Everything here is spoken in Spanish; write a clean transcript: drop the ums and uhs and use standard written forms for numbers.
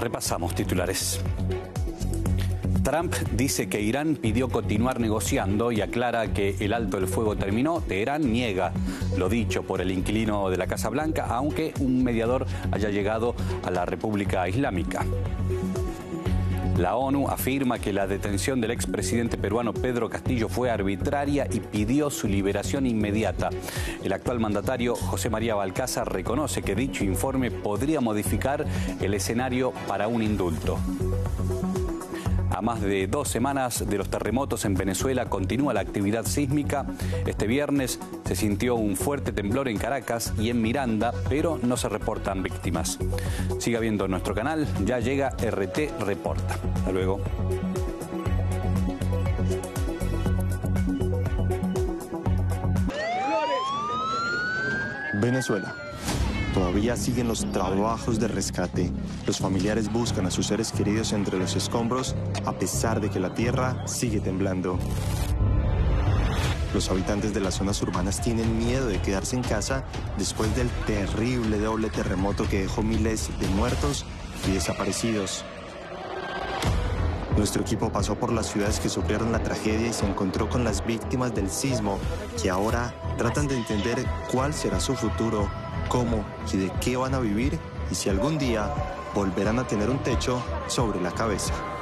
Repasamos titulares. Trump dice que Irán pidió continuar negociando y aclara que el alto el fuego terminó. Teherán niega lo dicho por el inquilino de la Casa Blanca, aunque un mediador haya llegado a la República Islámica. La ONU afirma que la detención del expresidente peruano Pedro Castillo fue arbitraria y pidió su liberación inmediata. El actual mandatario José María Balcázar reconoce que dicho informe podría modificar el escenario para un indulto. A más de 2 semanas de los terremotos en Venezuela continúa la actividad sísmica. Este viernes se sintió un fuerte temblor en Caracas y en Miranda, pero no se reportan víctimas. Siga viendo nuestro canal, ya llega RT Reporta. Hasta luego. Venezuela. Todavía siguen los trabajos de rescate. Los familiares buscan a sus seres queridos entre los escombros, a pesar de que la tierra sigue temblando. Los habitantes de las zonas urbanas tienen miedo de quedarse en casa después del terrible doble terremoto que dejó miles de muertos y desaparecidos. Nuestro equipo pasó por las ciudades que sufrieron la tragedia y se encontró con las víctimas del sismo, que ahora tratan de entender cuál será su futuro, cómo y de qué van a vivir y si algún día volverán a tener un techo sobre la cabeza.